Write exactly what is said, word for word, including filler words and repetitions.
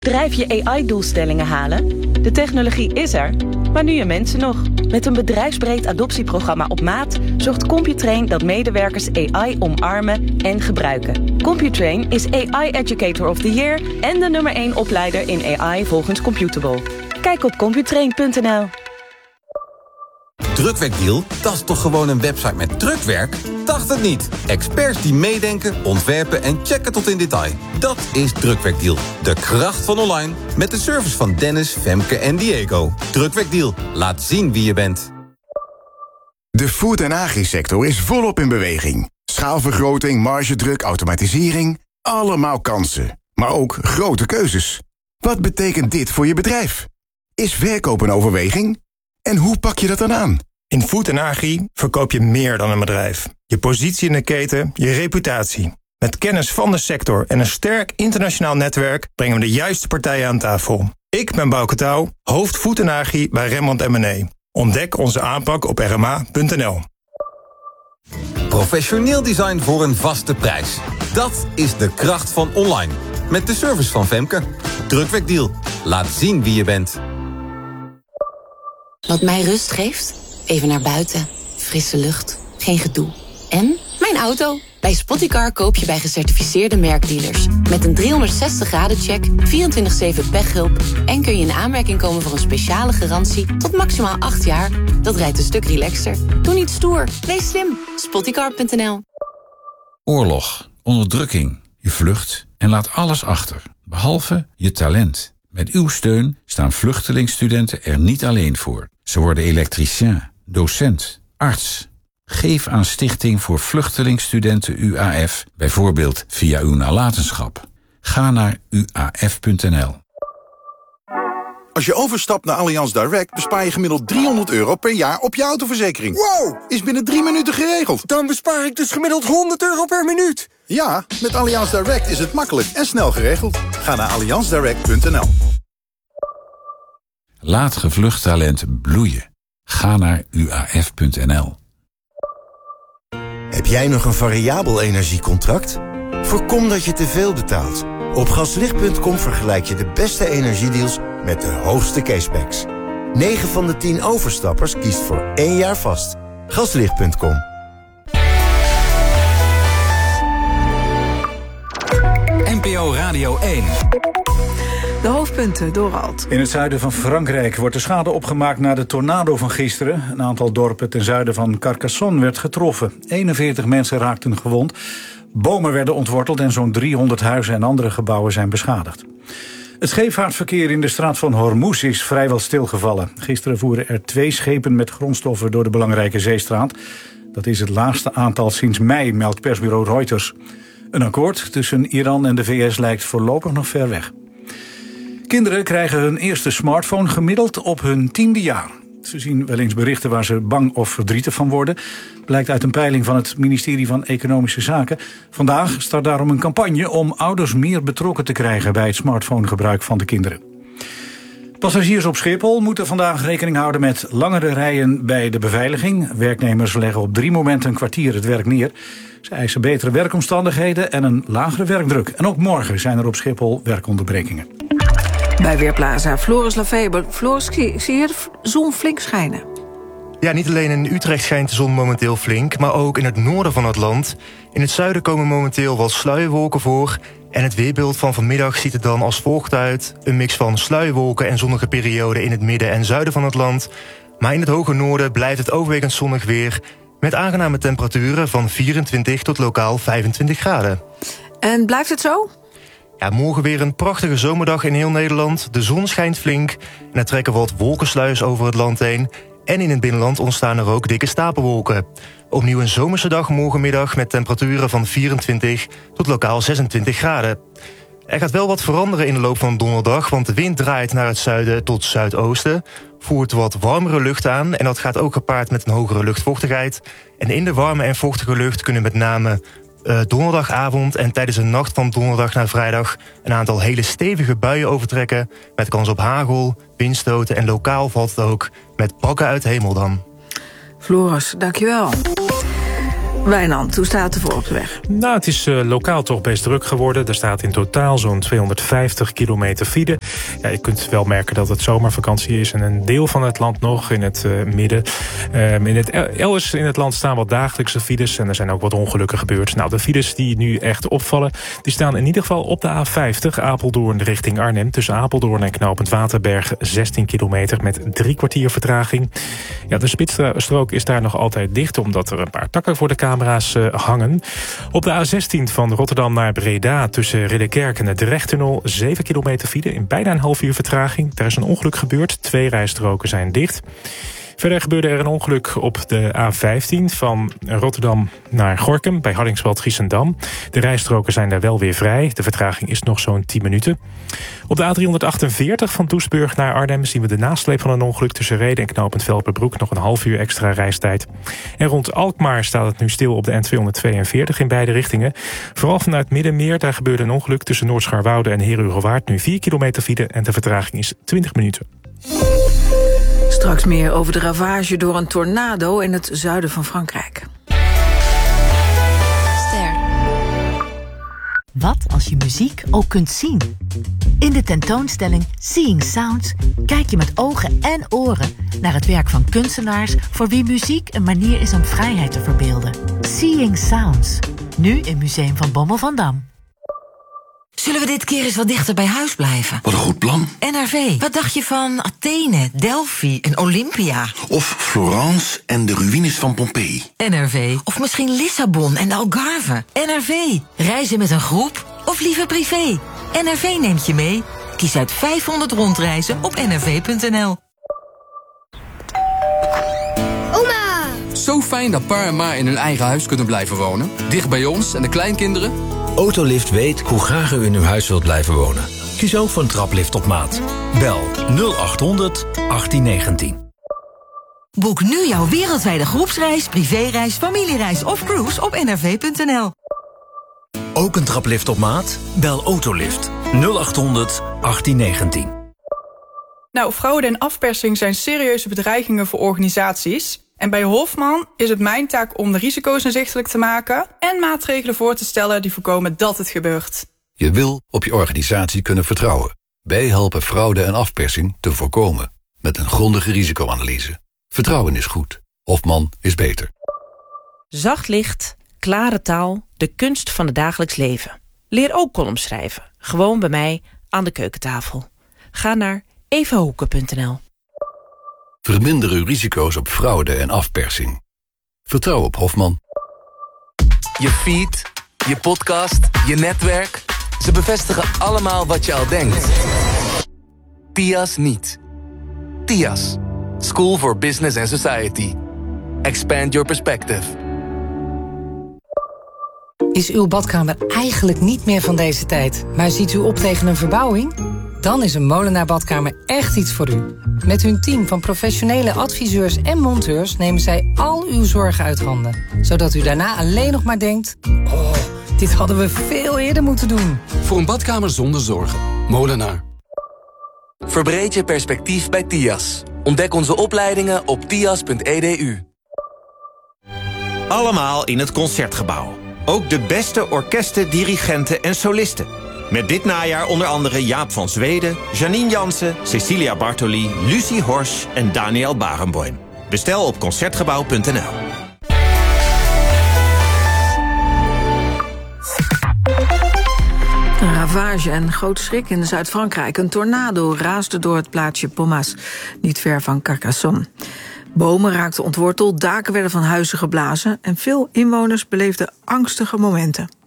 Bedrijf je A I-doelstellingen halen? De technologie is er, maar nu je mensen nog. Met een bedrijfsbreed adoptieprogramma op maat zorgt Computrain dat medewerkers A I omarmen en gebruiken. Computrain is A I Educator of the Year en de nummer één opleider in A I volgens Computable. Kijk op computrain punt n l. Drukwerkdeal? Dat is toch gewoon een website met drukwerk? Dacht het niet. Experts die meedenken, ontwerpen en checken tot in detail. Dat is Drukwerkdeal. De kracht van online. Met de service van Dennis, Femke en Diego. Drukwerkdeal. Laat zien wie je bent. De food- en agri-sector is volop in beweging. Schaalvergroting, margedruk, automatisering. Allemaal kansen. Maar ook grote keuzes. Wat betekent dit voor je bedrijf? Is verkoop een overweging? En hoe pak je dat dan aan? In Food en Agri verkoop je meer dan een bedrijf. Je positie in de keten, je reputatie. Met kennis van de sector en een sterk internationaal netwerk brengen we de juiste partijen aan tafel. Ik ben Bouke Touw, hoofd Food en Agri bij Rembrandt en Mené. Ontdek onze aanpak op r m a punt n l. Professioneel design voor een vaste prijs. Dat is de kracht van online. Met de service van Femke. Drukwerkdeal. Laat zien wie je bent. Wat mij rust geeft? Even naar buiten. Frisse lucht. Geen gedoe. En mijn auto. Bij Spottycar koop je bij gecertificeerde merkdealers. Met een driehonderdzestig graden check, vierentwintig zeven pechhulp... en kun je in aanmerking komen voor een speciale garantie... tot maximaal acht jaar. Dat rijdt een stuk relaxter. Doe niet stoer. Wees slim. Spottycar punt n l. Oorlog, onderdrukking. Je vlucht en laat alles achter. Behalve je talent. Met uw steun staan vluchtelingstudenten er niet alleen voor. Ze worden elektricien, docent, arts. Geef aan Stichting voor Vluchtelingstudenten U A F, bijvoorbeeld via uw nalatenschap. Ga naar u a f punt n l. Als je overstapt naar Allianz Direct bespaar je gemiddeld driehonderd euro per jaar op je autoverzekering. Wow! Is binnen drie minuten geregeld. Dan bespaar ik dus gemiddeld honderd euro per minuut. Ja, met Allianz Direct is het makkelijk en snel geregeld. Ga naar allianz direct punt n l. Laat gevlucht talent bloeien. Ga naar u a f punt n l. Heb jij nog een variabel energiecontract? Voorkom dat je te veel betaalt. Op gaslicht punt com vergelijk je de beste energiedeals met de hoogste cashbacks. negen van de tien overstappers kiest voor één jaar vast. gaslicht punt com. N P O Radio één. De hoofdpunten, Dorald. In het zuiden van Frankrijk wordt de schade opgemaakt na de tornado van gisteren. Een aantal dorpen ten zuiden van Carcassonne werd getroffen. eenenveertig mensen raakten gewond. Bomen werden ontworteld en zo'n driehonderd huizen en andere gebouwen zijn beschadigd. Het scheepvaartverkeer in de straat van Hormuz is vrijwel stilgevallen. Gisteren voeren er twee schepen met grondstoffen door de belangrijke zeestraat. Dat is het laagste aantal sinds mei, meldt persbureau Reuters. Een akkoord tussen Iran en de V S lijkt voorlopig nog ver weg. Kinderen krijgen hun eerste smartphone gemiddeld op hun tiende jaar. Ze zien wel eens berichten waar ze bang of verdrietig van worden. Blijkt uit een peiling van het ministerie van Economische Zaken. Vandaag start daarom een campagne om ouders meer betrokken te krijgen bij het smartphonegebruik van de kinderen. Passagiers op Schiphol moeten vandaag rekening houden met langere rijen bij de beveiliging. Werknemers leggen op drie momenten een kwartier het werk neer. Ze eisen betere werkomstandigheden en een lagere werkdruk. En ook morgen zijn er op Schiphol werkonderbrekingen. Bij Weerplaza Floris Lafeber. Floris, zie je de zon flink schijnen? Ja, niet alleen in Utrecht schijnt de zon momenteel flink, maar ook in het noorden van het land. In het zuiden komen momenteel wat sluierwolken voor. En het weerbeeld van vanmiddag ziet er dan als volgt uit. Een mix van sluierwolken en zonnige perioden in het midden en zuiden van het land. Maar in het hoge noorden blijft het overwegend zonnig weer, met aangename temperaturen van vierentwintig tot lokaal vijfentwintig graden. En blijft het zo? Ja, morgen weer een prachtige zomerdag in heel Nederland. De zon schijnt flink en er trekken wat wolkensluiers over het land heen. En in het binnenland ontstaan er ook dikke stapelwolken. Opnieuw een zomerse dag morgenmiddag met temperaturen van vierentwintig tot lokaal zesentwintig graden. Er gaat wel wat veranderen in de loop van donderdag, want de wind draait naar het zuiden tot zuidoosten, voert wat warmere lucht aan en dat gaat ook gepaard met een hogere luchtvochtigheid. En in de warme en vochtige lucht kunnen met name uh, donderdagavond en tijdens de nacht van donderdag naar vrijdag een aantal hele stevige buien overtrekken, met kans op hagel, windstoten en lokaal valt het ook met bakken uit de hemel dan. Floris, dankjewel. Wijnand, hoe staat het ervoor op de weg? Nou, het is uh, lokaal toch best druk geworden. Er staat in totaal zo'n tweehonderdvijftig kilometer file. Ja, je kunt wel merken dat het zomervakantie is en een deel van het land nog in het uh, midden. Um, in het, elders in het land staan wat dagelijkse files en er zijn ook wat ongelukken gebeurd. Nou, de files die nu echt opvallen, die staan in ieder geval op de A vijftig, Apeldoorn richting Arnhem. Tussen Apeldoorn en knooppunt Waterberg, zestien kilometer met drie kwartier vertraging. Ja, de spitsstrook is daar nog altijd dicht, omdat er een paar takken voor de camera's uh, hangen. Op de A zestien van Rotterdam naar Breda tussen Ridderkerk en de Drechttunnel, zeven kilometer file in bijna een half uur vertraging. Daar is een ongeluk gebeurd, twee rijstroken zijn dicht. Verder gebeurde er een ongeluk op de A vijftien van Rotterdam naar Gorinchem bij Hardingsveld-Giessendam. De rijstroken zijn daar wel weer vrij. De vertraging is nog zo'n tien minuten. Op de A driehonderdachtenveertig van Doesburg naar Arnhem zien we de nasleep van een ongeluk tussen Rheden en knooppunt Velperbroek. Nog een half uur extra reistijd. En rond Alkmaar staat het nu stil op de N tweehonderdtweeënveertig in beide richtingen. Vooral vanuit Middenmeer, daar gebeurde een ongeluk tussen Noordscharwoude en Heerhugowaard. Nu vier kilometer file en de vertraging is twintig minuten. Straks meer over de ravage door een tornado in het zuiden van Frankrijk. Ster. Wat als je muziek ook kunt zien? In de tentoonstelling Seeing Sounds kijk je met ogen en oren naar het werk van kunstenaars voor wie muziek een manier is om vrijheid te verbeelden. Seeing Sounds. Nu in Museum van Bommel van Dam. Zullen we dit keer eens wat dichter bij huis blijven? Wat een goed plan. N R V, wat dacht je van Athene, Delphi en Olympia? Of Florence en de ruïnes van Pompeii. N R V, of misschien Lissabon en de Algarve. N R V, reizen met een groep of liever privé? N R V neemt je mee. Kies uit vijfhonderd rondreizen op n r v punt n l. Oma! Zo fijn dat pa en ma in hun eigen huis kunnen blijven wonen. Dicht bij ons en de kleinkinderen. Autolift weet hoe graag u in uw huis wilt blijven wonen. Kies ook voor een traplift op maat. Bel nul acht honderd achttien negentien. Boek nu jouw wereldwijde groepsreis, privéreis, familiereis of cruise op n r v punt n l. Ook een traplift op maat? Bel Autolift nul acht honderd achttien negentien. Nou, fraude en afpersing zijn serieuze bedreigingen voor organisaties. En bij Hofman is het mijn taak om de risico's inzichtelijk te maken en maatregelen voor te stellen die voorkomen dat het gebeurt. Je wil op je organisatie kunnen vertrouwen. Wij helpen fraude en afpersing te voorkomen met een grondige risicoanalyse. Vertrouwen is goed. Hofman is beter. Zacht licht, klare taal, de kunst van het dagelijks leven. Leer ook columns schrijven. Gewoon bij mij aan de keukentafel. Ga naar evahoeken punt n l. Verminder uw risico's op fraude en afpersing. Vertrouw op Hofman. Je feed, je podcast, je netwerk. Ze bevestigen allemaal wat je al denkt. T I A S niet. T I A S. School for Business and Society. Expand your perspective. Is uw badkamer eigenlijk niet meer van deze tijd, maar ziet u op tegen een verbouwing? Dan is een Molenaar Badkamer echt iets voor u. Met hun team van professionele adviseurs en monteurs nemen zij al uw zorgen uit handen. Zodat u daarna alleen nog maar denkt: oh, dit hadden we veel eerder moeten doen. Voor een badkamer zonder zorgen. Molenaar. Verbreed je perspectief bij T I A S. Ontdek onze opleidingen op t i a s punt e d u. Allemaal in het Concertgebouw. Ook de beste orkesten, dirigenten en solisten. Met dit najaar onder andere Jaap van Zweden, Janine Jansen, Cecilia Bartoli, Lucie Horsch en Daniel Barenboim. Bestel op concertgebouw punt n l. Een ravage en grote schrik in Zuid-Frankrijk. Een tornado raasde door het plaatsje Pommas, niet ver van Carcassonne. Bomen raakten ontworteld, daken werden van huizen geblazen en veel inwoners beleefden angstige momenten.